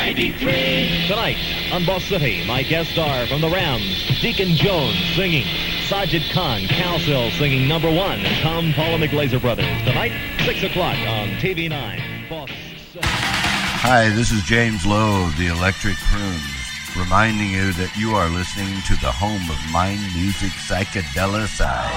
93. Tonight on Boss City, my guests are from the Rams, Deacon Jones singing, Sajid Khan, Cowsill singing number 1, and Tom Paul and the Glazer Brothers. Tonight, 6 o'clock on TV9. Boss City. Hi, this is James Lowe of the Electric Prunes, reminding you that you are listening to the home of Mind Music Psychedelicide.